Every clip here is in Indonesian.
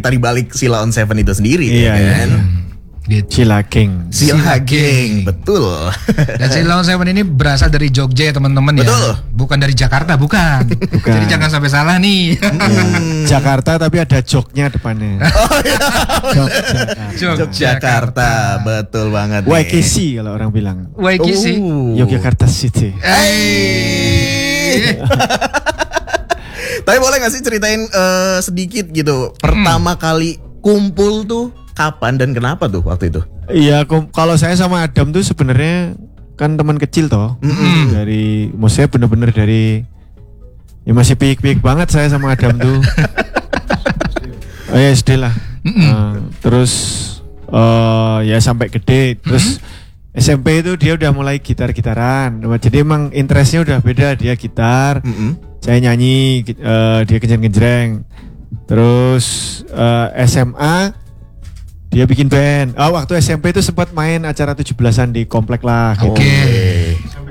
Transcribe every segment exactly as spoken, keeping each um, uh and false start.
cerita di balik Sheila on Seven itu sendiri, iya, ya kan? Iya. Gitu. Sheila Gang. Sheila Gang, betul. Dan Sheila on Seven ini berasal dari Jogja ya teman-teman ya. Betul. Bukan dari Jakarta, bukan. bukan. Jadi jangan sampai salah nih. Hmm. Jakarta tapi ada joknya depannya. Oh iya. Jogjakarta. Jakarta, betul banget. Y K C kalau orang bilang. Y K C. Oh. Yogyakarta City. Hey. Tapi boleh gak sih ceritain uh, sedikit gitu, pertama hmm. kali kumpul tuh kapan dan kenapa tuh waktu itu? Iya, kalau saya sama Adam tuh sebenarnya kan teman kecil toh. Mm-hmm. Dari, maksudnya bener-bener dari, ya masih pik-pik banget saya sama Adam tuh. Oh ya S D lah. Mm-hmm. Uh, terus uh, ya sampai gede. Terus mm-hmm. S M P itu dia udah mulai gitar-gitaran. Jadi emang interestnya udah beda, dia gitar, mm-hmm. saya nyanyi, uh, dia kenceng-kenceng. Terus uh, S M A dia bikin band. Oh, waktu S M P itu sempat main acara tujuh belasan di komplek lah. Oke. Okay.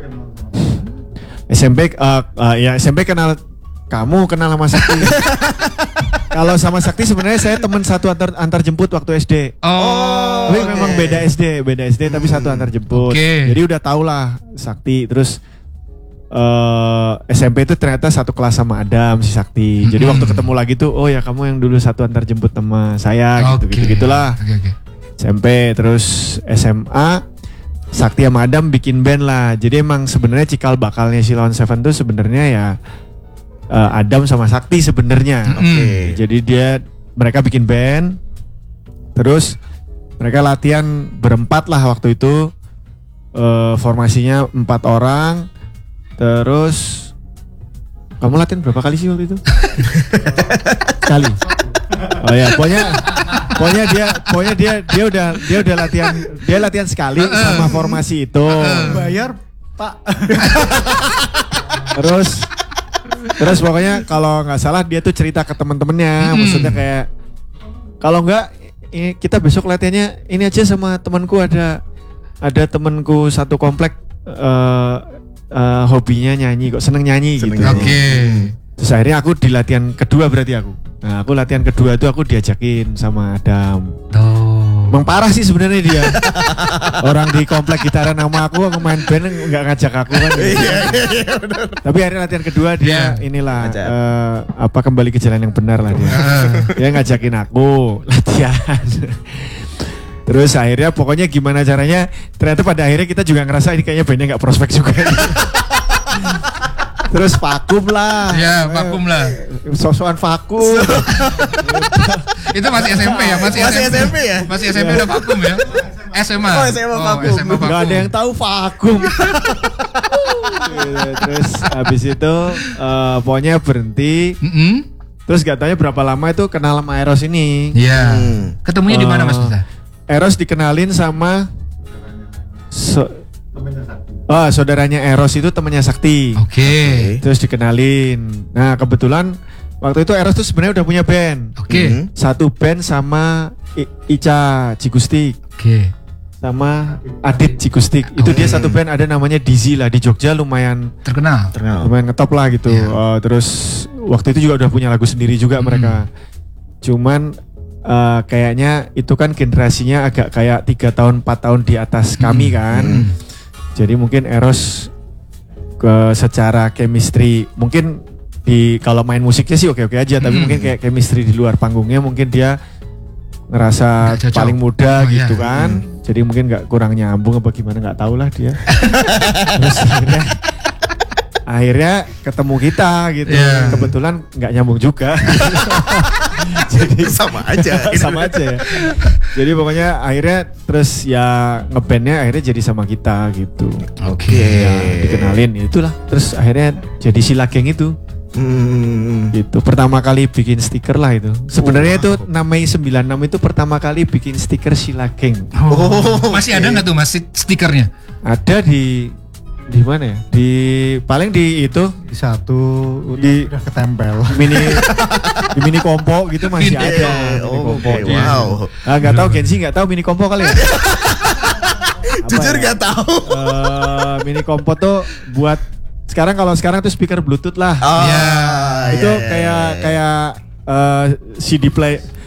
S M P uh, uh, ya S M P kenal kamu, kenal sama Sakti. Kalau sama Sakti sebenarnya saya teman satu antar antar jemput waktu S D. Oh. Tapi okay. memang beda S D, beda S D tapi satu antar jemput. Okay. Jadi udah tau lah Sakti. Terus Uh, S M P itu ternyata satu kelas sama Adam si Sakti. Jadi waktu ketemu lagi tuh, oh ya kamu yang dulu satu antar jemput sama saya, gitu, okay. gitu gitulah. Okay, okay. S M P terus S M A Sakti sama Adam bikin band lah. Jadi emang sebenarnya cikal bakalnya Sheila on Seven tuh sebenarnya ya uh, Adam sama Sakti sebenarnya. Mm-hmm. Oke. Okay. Jadi dia mereka bikin band, terus mereka latihan berempat lah waktu itu. Uh, formasinya empat orang. Terus kamu latihan berapa kali sih waktu itu? Sekali. Oh ya, pokoknya pokoknya dia pokoknya dia dia udah dia udah latihan dia latihan sekali sama formasi itu. Bayar, Pak. Terus terus pokoknya kalau nggak salah dia tuh cerita ke teman-temannya, hmm. maksudnya kayak kalau nggak ini kita besok latihannya ini aja sama temanku, ada ada temanku satu komplek uh, Uh, hobinya nyanyi kok, seneng nyanyi seneng gitu. Oke. Okay. Terus akhirnya aku di latihan kedua berarti aku. Nah aku latihan kedua itu aku diajakin sama Adam. Oh. Emang parah sih sebenarnya dia. Orang di komplek gitaran sama aku, aku main band nggak ngajak aku kan. Iya iya benar. Tapi akhirnya latihan kedua dia yeah. inilah uh, apa kembali ke jalan yang benar lah dia. Dia ngajakin aku latihan. Terus akhirnya pokoknya gimana caranya, ternyata pada akhirnya kita juga ngerasa ini kayaknya bandnya gak prospek juga. Terus vakum lah. Ya vakum lah. Sosokan vakum. Itu masih S M P ya? Masih, masih S M P ya? Masih S M P udah vakum ya? S M A? Oh S M A vakum. Oh, S M A vakum. Gak ada yang tahu vakum. Terus habis itu uh, pokoknya berhenti. Mm-hmm. Terus gak tanya berapa lama itu kenal sama Eros ini. Iya. Hmm. Ketemunya uh, di mana Mas Bisa? Eros dikenalin sama so, oh, saudaranya Eros itu temannya Sakti. Oke. Okay. Terus dikenalin. Nah kebetulan waktu itu Eros tuh sebenarnya udah punya band. Oke. Okay. Mm-hmm. Satu band sama I- Ica Cigustik. Oke. Okay. Sama Adit Cigustik. Itu okay. Dia satu band ada namanya Dizzy lah di Jogja, lumayan terkenal. Terkenal. Lumayan ngetop lah gitu. Yeah. Uh, terus waktu itu juga udah punya lagu sendiri juga mm. mereka. Cuman Uh, kayaknya itu kan generasinya agak kayak tiga tahun empat tahun di atas kami kan. Hmm. Jadi mungkin Eros ke secara chemistry mungkin di kalau main musiknya sih oke-oke aja, tapi hmm. mungkin kayak chemistry di luar panggungnya mungkin dia ngerasa paling muda oh, gitu iya. kan. Hmm. Jadi mungkin nggak kurang nyambung apa gimana, nggak tahu lah dia. Terus akhirnya akhirnya ketemu kita gitu. Yeah. Kebetulan nggak nyambung juga. Jadi sama aja. Sama aja ya. Jadi pokoknya akhirnya terus ya ngebandnya akhirnya jadi sama kita gitu. Oke. Okay. Ya, dikenalin itulah. Terus akhirnya jadi Sheila Gang itu. Hmm. Itu pertama kali bikin stiker lah itu. Sebenarnya oh, wow. itu enam Mei sembilan puluh enam itu pertama kali bikin stiker Sheila Gang. Oh, masih okay. ada nggak tuh Mas stikernya? Ada di di mana ya? Di paling di itu di satu di udah ketempel. Mini di mini kompo gitu masih mini, ada. Oh, okay. Wow. Ah nggak tahu Gensi nggak tahu mini kompo kali ya? Jujur nggak ya? tahu. Uh, mini kompo tuh buat sekarang kalau sekarang tuh speaker Bluetooth lah. Oh, ya. Itu yeah, kayak yeah, yeah. kayak uh, C D play